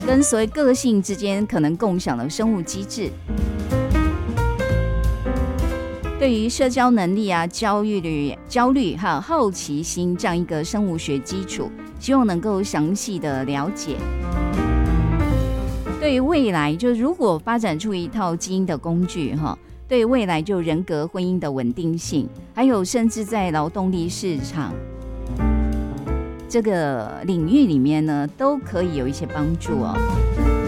跟所谓个性之间可能共享的生物机制。对于社交能力啊、焦虑还有好奇心这样一个生物学基础，希望能够详细的了解。对于未来，就如果发展出一套基因的工具对未来就人格婚姻的稳定性，还有甚至在劳动力市场这个领域里面呢，都可以有一些帮助哦。